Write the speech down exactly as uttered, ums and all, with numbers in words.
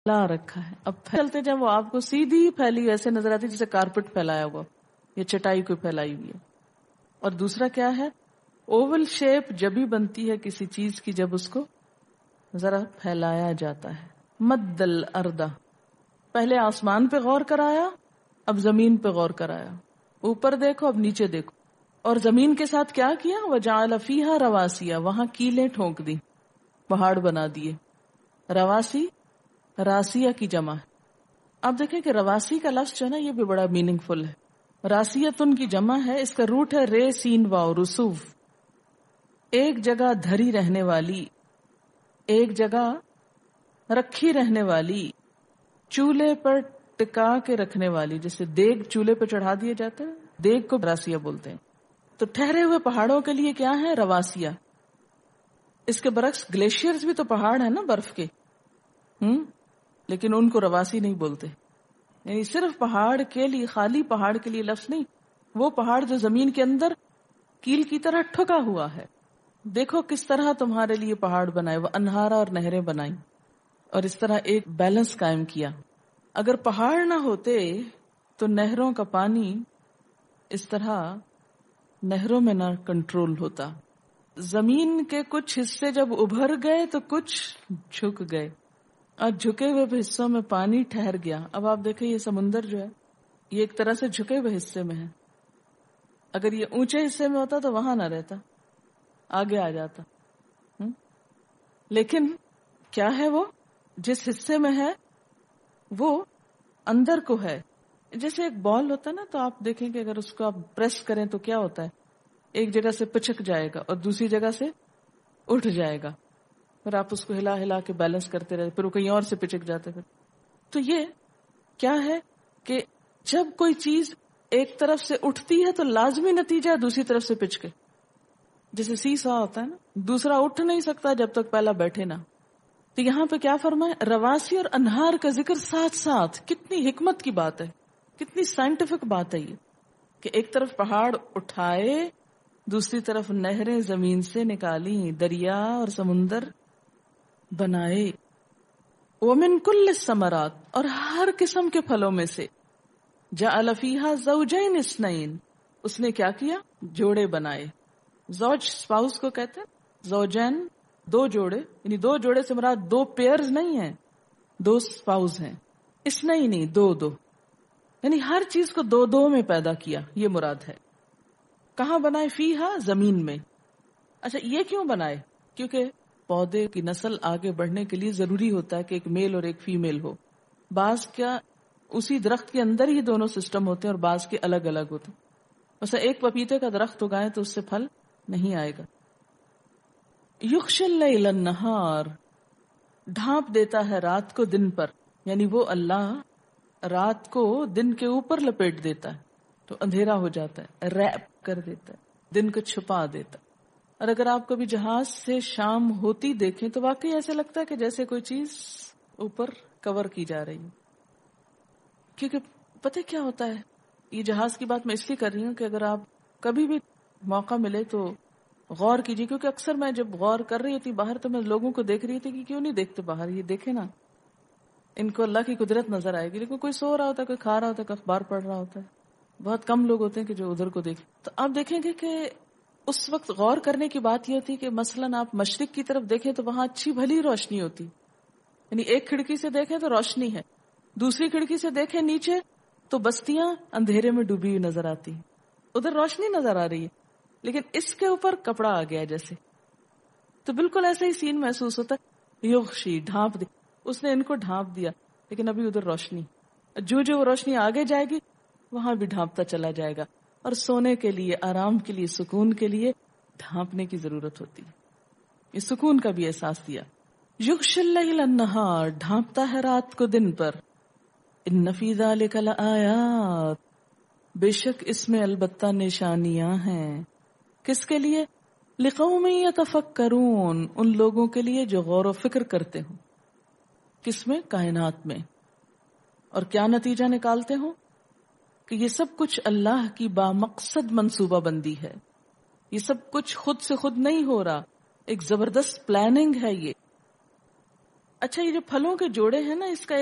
لا رکھا ہے. اب چلتے جب وہ آپ کو سیدھی پھیلی ایسے نظر آتی جیسے کارپیٹ پھیلایا ہوا یا چٹائی کوئی پھیلائی ہوئی ہے. اور دوسرا کیا ہے؟ اوول شیپ جبھی بنتی ہے کسی چیز کی جب اس کو ذرا پھیلایا جاتا ہے. مد الارض، پہلے آسمان پہ غور کرایا، اب زمین پہ غور کرایا. اوپر دیکھو اب نیچے دیکھو. اور زمین کے ساتھ کیا کیا؟ وجعل فیہا رواسیا، وہاں کیلیں ٹھونک دی، پہاڑ بنا دیے. رواسی راسیہ کی جمع ہے. آپ دیکھیں کہ رواسی کا لفظ جو ہے نا یہ بھی بڑا میننگ فل ہے. راسیتن کی جمع ہے، اس کا روٹ ہے رے سین واو رسوف. ایک جگہ دھری رہنے والی، ایک جگہ رکھی رہنے والی، چولہے پر ٹکا کے رکھنے والی. جیسے دیگ چولہے پہ چڑھا دیا جاتا ہے، دیگ کو راسیہ بولتے ہیں. تو ٹھہرے ہوئے پہاڑوں کے لیے کیا ہے؟ رواسیہ. اس کے برعکس گلیشیئرز بھی تو پہاڑ ہیں نا برف کے، ہم لیکن ان کو رواسی نہیں بولتے. یعنی صرف پہاڑ کے لیے، خالی پہاڑ کے لیے لفظ نہیں، وہ پہاڑ جو زمین کے اندر کیل کی طرح ٹھکا ہوا ہے. دیکھو کس طرح تمہارے لیے پہاڑ بنائے، وہ انہارا اور نہریں بنائیں، اور اس طرح ایک بیلنس قائم کیا. اگر پہاڑ نہ ہوتے تو نہروں کا پانی اس طرح نہروں میں نہ کنٹرول ہوتا. زمین کے کچھ حصے جب ابھر گئے تو کچھ جھک گئے، اور جھکے ہوئے حصوں میں پانی ٹھہر گیا. اب آپ دیکھیں یہ سمندر جو ہے یہ ایک طرح سے جھکے ہوئے حصے میں ہے. اگر یہ اونچے حصے میں ہوتا تو وہاں نہ رہتا، آگے آ جاتا. لیکن کیا ہے، وہ جس حصے میں ہے وہ اندر کو ہے. جیسے ایک بال ہوتا ہے نا، تو آپ دیکھیں کہ اگر اس کو آپ پریس کریں تو کیا ہوتا ہے، ایک جگہ سے پچک جائے گا اور دوسری جگہ سے اٹھ جائے گا. پھر آپ اس کو ہلا ہلا کے بیلنس کرتے رہتے، پھر وہ کہیں اور سے پچک جاتے. پھر تو یہ کیا ہے کہ جب کوئی چیز ایک طرف سے اٹھتی ہے تو لازمی نتیجہ دوسری طرف سے پچکے. جیسے سی سا ہوتا ہے نا، دوسرا اٹھ نہیں سکتا جب تک پہلا بیٹھے نہ. تو یہاں پہ کیا فرمائے؟ رواسی اور انہار کا ذکر ساتھ ساتھ. کتنی حکمت کی بات ہے، کتنی سائنٹیفک بات ہے یہ، کہ ایک طرف پہاڑ اٹھائے، دوسری طرف نہریں زمین سے نکالی، دریا اور سمندر بنائے. ومن کل الثمرات، اور ہر قسم کے پھلوں میں سے. جعل فیہا زوجین اثنین، اس نے کیا کیا؟ جوڑے بنائے. زوج اسپاؤس کو کہتے ہیں، زوجین دو جوڑے، یعنی دو جوڑے سے مراد دو پیئرز نہیں ہیں، دو اسپاؤس ہیں. اثنین نہیں، دو دو، یعنی ہر چیز کو دو دو میں پیدا کیا، یہ مراد ہے. کہاں بنائے؟ فیہا، زمین میں. اچھا یہ کیوں بنائے؟ کیونکہ پودے کی نسل آگے بڑھنے کے لیے ضروری ہوتا ہے کہ ایک میل اور ایک فیمیل ہو. بعض کیا اسی درخت کے اندر ہی دونوں سسٹم ہوتے ہیں اور بعض کے الگ الگ ہوتے ہیں. ویسے ایک پپیتے کا درخت اگائیں تو اس سے پھل نہیں آئے گا. یغشی اللیل النہار، ڈھانپ دیتا ہے رات کو دن پر، یعنی وہ اللہ رات کو دن کے اوپر لپیٹ دیتا ہے تو اندھیرا ہو جاتا ہے، ریپ کر دیتا ہے، دن کو چھپا دیتا ہے. اور اگر آپ کبھی جہاز سے شام ہوتی دیکھیں تو واقعی ایسے لگتا ہے کہ جیسے کوئی چیز اوپر کور کی جا رہی ہے. کیونکہ پتہ کیا ہوتا ہے، یہ جہاز کی بات میں اس لیے کر رہی ہوں کہ اگر آپ کبھی بھی موقع ملے تو غور کیجیے. کیونکہ اکثر میں جب غور کر رہی تھی باہر تو میں لوگوں کو دیکھ رہی تھی کہ کیوں نہیں دیکھتے باہر، یہ دیکھے نا، ان کو اللہ کی قدرت نظر آئے گی. لیکن کوئی سو رہا ہوتا ہے، کوئی کھا رہا ہوتا ہے، کوئی اخبار پڑھ رہا ہوتا ہے. بہت کم لوگ ہوتے ہیں کہ جو ادھر کو دیکھیں. تو آپ دیکھیں گے کہ اس وقت غور کرنے کی بات یہ ہوتی کہ مثلاً آپ مشرق کی طرف دیکھیں تو وہاں اچھی بھلی روشنی ہوتی، یعنی ایک کھڑکی سے دیکھیں تو روشنی ہے، دوسری کھڑکی سے دیکھیں نیچے تو بستیاں اندھیرے میں ڈوبی ہوئی نظر آتی، ادھر روشنی نظر آ رہی ہے لیکن اس کے اوپر کپڑا آ گیا جیسے. تو بالکل ایسا ہی سین محسوس ہوتا ہے. یغشی، ڈھانپ دے، اس نے ان کو ڈھانپ دیا لیکن ابھی ادھر روشنی، جو جو روشنی آگے جائے گی وہاں بھی ڈھانپتا چلا جائے گا. اور سونے کے لیے، آرام کے لیے، سکون کے لیے ڈھانپنے کی ضرورت ہوتی ہے. یہ سکون کا بھی احساس دیا. یغشی اللیل النہار، ڈھانپتا ہے رات کو دن پر. ان فی ذلک لآیات، بے شک اس میں البتہ نشانیاں ہیں. کس کے لیے؟ لقوم یتفکرون، ان لوگوں کے لیے جو غور و فکر کرتے ہوں. کس میں؟ کائنات میں. اور کیا نتیجہ نکالتے ہوں؟ کہ یہ سب کچھ اللہ کی بامقصد منصوبہ بندی ہے. یہ سب کچھ خود سے خود نہیں ہو رہا، ایک زبردست پلاننگ ہے. یہ اچھا یہ جو پھلوں کے جوڑے ہیں نا، اس کا